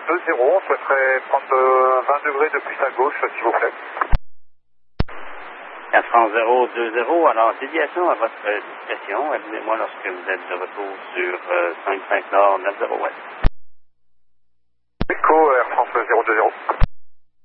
20, on souhaiterait prendre 20 degrés de plus à gauche, s'il vous plaît. Air France 020, alors déviation à votre discrétion. Avisez-moi lorsque vous êtes de retour sur 55 Nord 90 Ouest. Echo Air France 020.